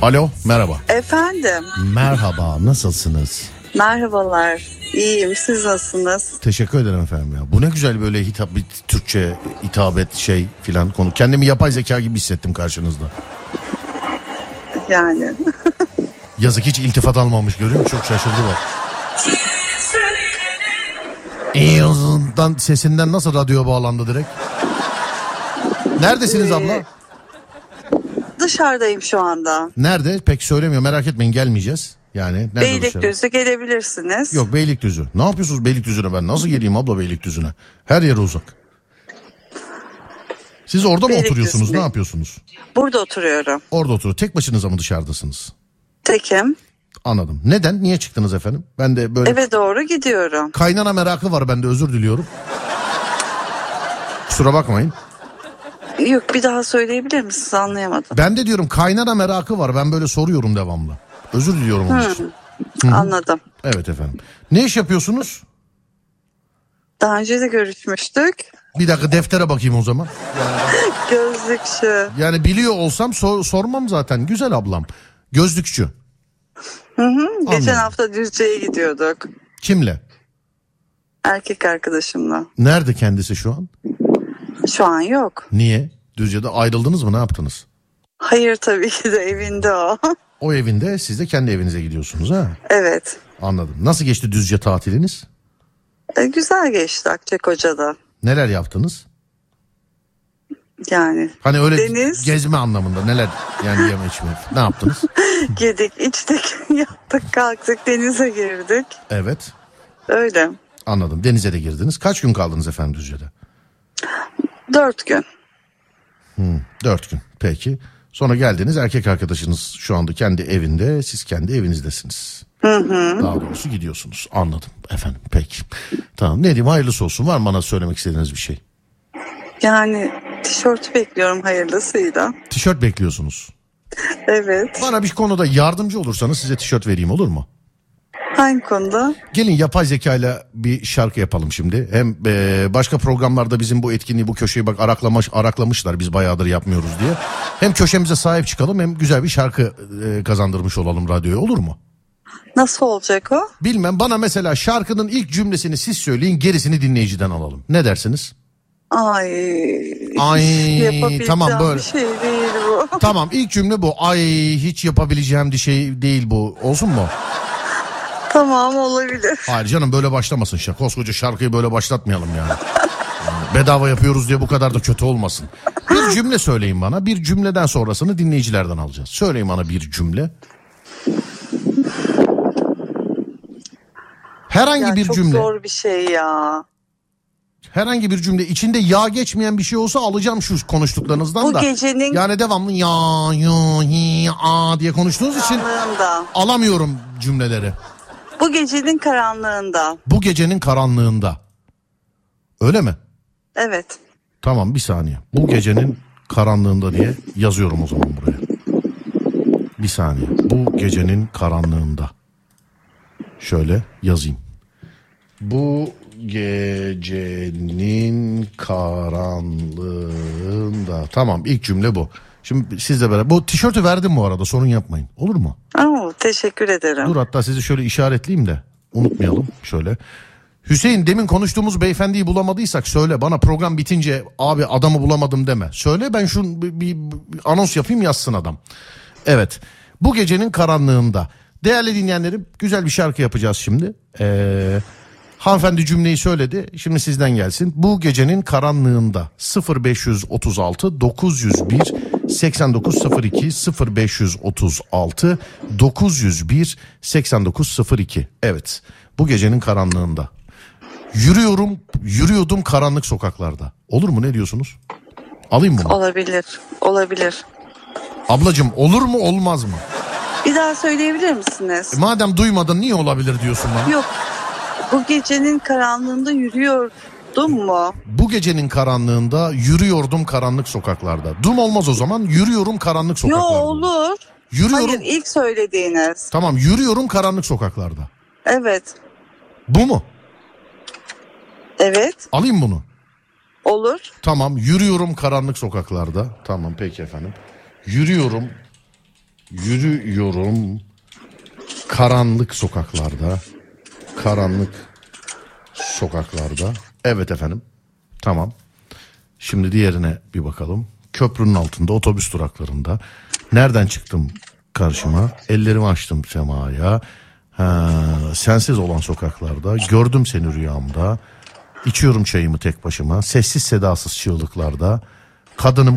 Alo, merhaba. Efendim. Merhaba, nasılsınız? Merhabalar. İyiyim. Siz nasılsınız? Teşekkür ederim efendim ya. Bu ne güzel böyle hitap, bir Türkçe hitabet şey filan konu. Kendimi yapay zeka gibi hissettim karşınızda. Yani. Yazık hiç iltifat almamış, görüyor musun? Çok şaşırdı bak. Sesinden nasıl radyoya bağlandı direkt? Neredesiniz abla? Dışarıdayım şu anda. Nerede? Pek söylemiyor, merak etmeyin, gelmeyeceğiz. Yani Beylikdüzü gelebilirsiniz. Yok, Beylikdüzü. Ne yapıyorsunuz Beylikdüzü'ne, ben nasıl geleyim abla Beylikdüzü'ne? Her yere uzak. Siz orada mı oturuyorsunuz? Ne yapıyorsunuz? Burada oturuyorum. Orada oturuyor. Tek başınıza mı dışarıdasınız? Tekim. Anladım. Neden? Niye çıktınız efendim? Ben de böyle... Eve doğru gidiyorum. Kaynana merakı var bende, özür diliyorum. Kusura bakmayın. Yok, bir daha söyleyebilir misiniz? Anlayamadım. Ben de diyorum kaynana merakı var. Ben böyle soruyorum devamlı. Özür diliyorum onun için. Anladım. Evet efendim. Ne iş yapıyorsunuz? Daha önce de görüşmüştük. Bir dakika deftere bakayım o zaman. Gözlükçü. Yani biliyor olsam sormam zaten. Güzel ablam. Gözlükçü. Geçen hafta Düzce'ye gidiyorduk. Kimle? Erkek arkadaşımla. Nerede kendisi şu an? Şu an yok. Niye? Düzce'de ayrıldınız mı, ne yaptınız? Hayır, tabii ki de evinde o. O evinde, siz de kendi evinize gidiyorsunuz ha? Evet. Anladım. Nasıl geçti Düzce tatiliniz? Güzel geçti Akçakoca'da. Neler yaptınız? Yani. Hani öyle deniz. Gezme anlamında neler, yani yeme içme, ne yaptınız? Yedik, içtik, yattık, kalktık, denize girdik. Evet. Öyle. Anladım. Denize de girdiniz. Kaç gün kaldınız efendim Düzce'de? 4 gün. 4 gün. Peki. Sonra geldiniz, erkek arkadaşınız şu anda kendi evinde, siz kendi evinizdesiniz. Daha doğrusu gidiyorsunuz. Anladım efendim. Peki. Tamam, ne diyeyim, hayırlısı olsun. Var mı bana söylemek istediğiniz bir şey? Yani tişörtü bekliyorum hayırlısıyla. Tişört bekliyorsunuz. Evet. Bana bir konuda yardımcı olursanız size tişört vereyim, olur mu? Hangi konuda? Gelin yapay zekayla bir şarkı yapalım şimdi. Hem başka programlarda bizim bu etkinliği, bu köşeyi bak araklamışlar, biz bayağıdır yapmıyoruz diye. Hem köşemize sahip çıkalım, hem güzel bir şarkı kazandırmış olalım radyoya, olur mu? Nasıl olacak o? Bilmem, bana mesela şarkının ilk cümlesini siz söyleyin, gerisini dinleyiciden alalım. Ne dersiniz? Ay tamam böyle. Bir şey değil bu. Tamam, ilk cümle bu. Ay hiç yapabileceğim bir şey değil bu. Olsun mu? Tamam, olabilir. Hayır canım, böyle başlamasın. Koskoca şarkıyı böyle başlatmayalım yani. Bedava yapıyoruz diye bu kadar da kötü olmasın. Bir cümle söyleyin bana. Bir cümleden sonrasını dinleyicilerden alacağız. Söyleyin bana bir cümle. Herhangi bir çok cümle. Çok zor bir şey ya. Herhangi bir cümle, içinde ya geçmeyen bir şey olsa alacağım şu konuştuklarınızdan bu da. Gecenin... Yani devamlı ya hi a diye konuştuğunuz için alamıyorum cümleleri. Bu gecenin karanlığında. Bu gecenin karanlığında. Öyle mi? Evet. Tamam, bir saniye. Bu gecenin karanlığında diye yazıyorum o zaman buraya. Bir saniye. Bu gecenin karanlığında. Şöyle yazayım. Bu gecenin karanlığında. Tamam, ilk cümle bu. Şimdi sizle beraber. Bu tişörtü verdim bu arada, sorun yapmayın. Olur mu? Teşekkür ederim. Dur, hatta sizi şöyle işaretleyeyim de unutmayalım. Şöyle. Hüseyin, demin konuştuğumuz beyefendiyi bulamadıysak söyle. Bana program bitince abi adamı bulamadım deme. Söyle, ben şu bir anons yapayım, yazsın adam. Evet. Bu gecenin karanlığında. Değerli dinleyenlerim, güzel bir şarkı yapacağız şimdi. Hanımefendi cümleyi söyledi. Şimdi sizden gelsin. Bu gecenin karanlığında 0536 901 8902 0536 901 8902. Evet. Bu gecenin karanlığında. Yürüyordum karanlık sokaklarda. Olur mu, ne diyorsunuz? Alayım bunu. Olabilir. Ablacığım, olur mu olmaz mı? Bir daha söyleyebilir misiniz? Madem duymadın, niye olabilir diyorsun bana? Yok. Bu gecenin karanlığında yürüyordum mu? Bu gecenin karanlığında yürüyordum karanlık sokaklarda. Dum olmaz o zaman, yürüyorum karanlık sokaklarda. Yo, olur. Yürüyorum. Hayır, ilk söylediğiniz. Tamam, yürüyorum karanlık sokaklarda. Evet. Bu mu? Evet. Alayım bunu. Olur. Tamam, yürüyorum karanlık sokaklarda. Tamam, peki efendim. Yürüyorum karanlık sokaklarda. Karanlık sokaklarda. Evet efendim. Tamam. Şimdi diğerine bir bakalım. Köprünün altında, otobüs duraklarında. Nereden çıktım karşıma? Ellerimi açtım semaya. Sensiz olan sokaklarda. Gördüm seni rüyamda. İçiyorum çayımı tek başıma. Sessiz sedasız çığlıklarda. Kadınım.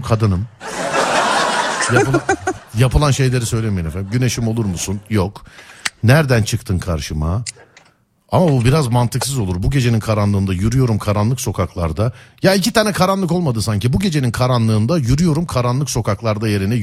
Yapılan şeyleri söylemeyin efendim. Güneşim olur musun? Yok. Nereden çıktın karşıma? Ama bu biraz mantıksız olur. Bu gecenin karanlığında yürüyorum karanlık sokaklarda. Ya iki tane karanlık olmadı sanki. Bu gecenin karanlığında yürüyorum karanlık sokaklarda yerine